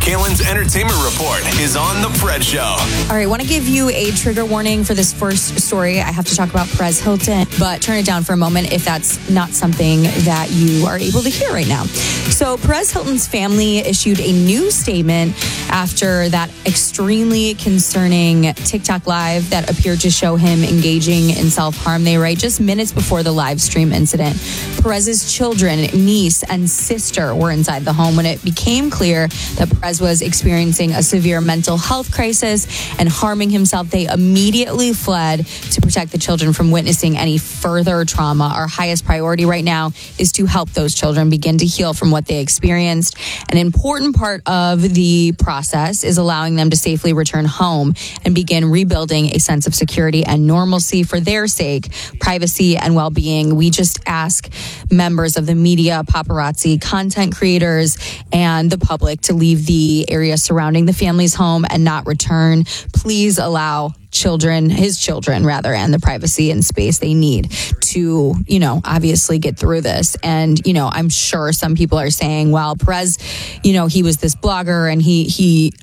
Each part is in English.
Kalen's Entertainment Report is on The Pred Show. All right, I want to give you a trigger warning for this first story. I have to talk about Perez Hilton, but turn it down for a moment if that's not something that you are able to hear right now. So Perez Hilton's family issued a new statement after that extremely concerning TikTok live that appeared to show him engaging in self-harm. They write, just minutes before the live stream incident, Perez's children, niece, and sister were inside the home when it became clear that Perez was experiencing a severe mental health crisis and harming himself. They immediately fled to protect the children from witnessing any further trauma. Our highest priority right now is to help those children begin to heal from what they experienced. An important part of the process is allowing them to safely return home and begin rebuilding a sense of security and normalcy for their sake, privacy and well-being. We just ask members of the media, paparazzi, content creators, and the public to leave the area surrounding the family's home and not return. Please allow his children, and the privacy and space they need to, obviously get through this. And, I'm sure some people are saying, well, Perez, he was this blogger and he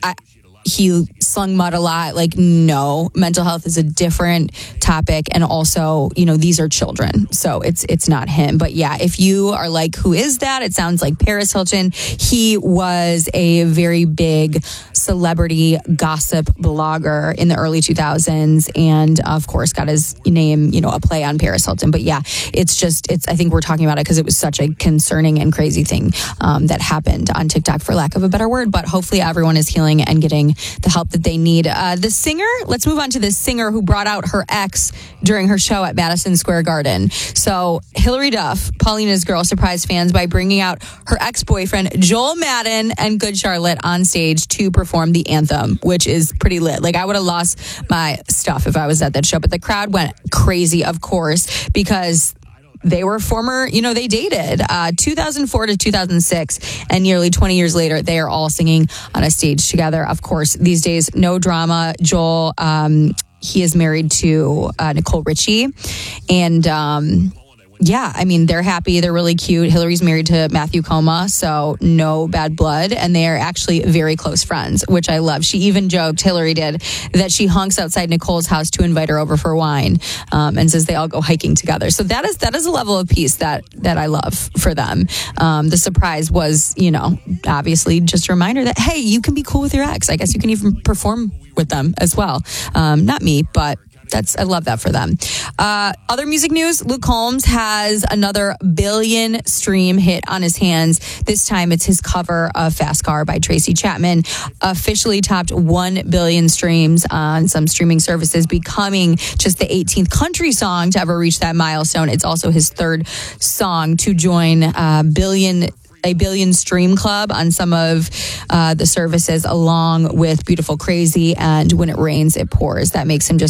slung mud a lot. Like, no, mental health is a different topic. And also, these are children. So it's not him. But yeah, if you are like, who is that? It sounds like Perez Hilton. He was a very big celebrity gossip blogger in the early 2000s. And of course, got his name, a play on Paris Hilton. But yeah, I think we're talking about it because it was such a concerning and crazy thing that happened on TikTok, for lack of a better word. But hopefully everyone is healing and getting the help that they need. The singer, let's move on to the singer who brought out her ex during her show at Madison Square Garden. So Hillary Duff, Paulina's Girl, surprised fans by bringing out her ex-boyfriend Joel Madden and Good Charlotte on stage to perform the anthem, which is pretty lit. Like, I would have lost my stuff if I was at that show, but the crowd went crazy, of course, because they were they dated 2004 to 2006, and nearly 20 years later, they are all singing on a stage together. Of course, these days, no drama. Joel, he is married to Nicole Richie, and they're happy. They're really cute. Hillary's married to Matthew Coma, so no bad blood. And they are actually very close friends, which I love. She even joked, Hillary did, that she honks outside Nicole's house to invite her over for wine, and says they all go hiking together. So that is a level of peace that I love for them. The surprise was, obviously just a reminder that, hey, you can be cool with your ex. I guess you can even perform with them as well. Not me, but I love that for them. Other music news, Luke Combs has another billion stream hit on his hands. This time it's his cover of Fast Car by Tracy Chapman. Officially topped 1 billion streams on some streaming services, becoming just the 18th country song to ever reach that milestone. It's also his third song to join a billion stream club on some of the services, along with Beautiful Crazy and When It Rains, It Pours. That makes him just